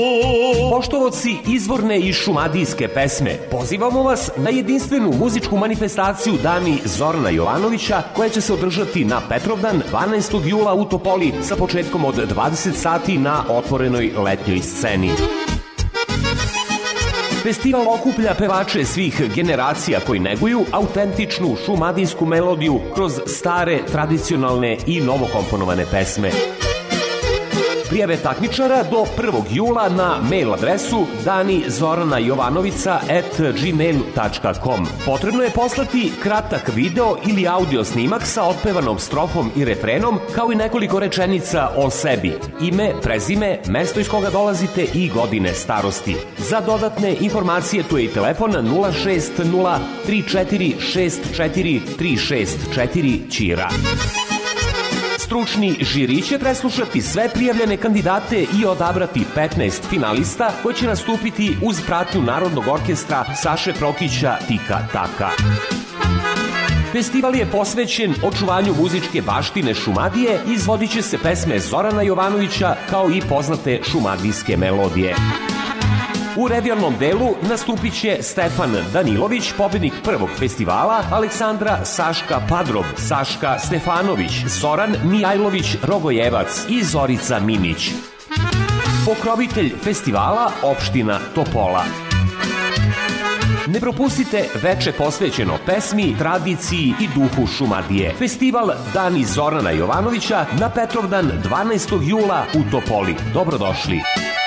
Poštovaoci izvorne i šumadijske pesme, pozivamo vas na jedinstvenu muzičku manifestaciju Dani Zorana Jovanovića, koja će se održati na Petrovdan 12. jula u Topoli sa početkom od 20 sati na otvorenoj letnjoj sceni. Festival okuplja pevače svih generacija koji neguju autentičnu šumadijsku melodiju kroz stare, tradicionalne i novokomponovane pesme. Prijave takmičara do 1. jula na mail adresu danizoranajovanomica@gmail.com. Potrebno je poslati kratak video ili audio snimak sa otpevanom strofom i refrenom, kao i nekoliko rečenica o sebi: ime, prezime, mesto iz koga dolazite i godine starosti. Za dodatne informacije tu je i telefon 060 3464 364 Ćira. Stručni žiri će preslušati sve prijavljene kandidate i odabrati 15 finalista koji će nastupiti uz pratnju Narodnog orkestra Saše Prokića Tika Taka. Festival je posvećen očuvanju muzičke baštine Šumadije, izvodit će se pesme Zorana Jovanovića kao i poznate šumadijske melodije. U revijalnom delu nastupit će Stefan Danilović, pobednik prvog festivala, Aleksandra Saška Padrov, Saška Stefanović, Zoran Mijajlović Rogojevac i Zorica Minić. Pokrovitelj festivala opština Topola. Ne propustite veče posvećeno pesmi, tradiciji i duhu Šumadije. Festival Dani Zorana Jovanovića na Petrovdan 12. jula u Topoli. Dobrodošli!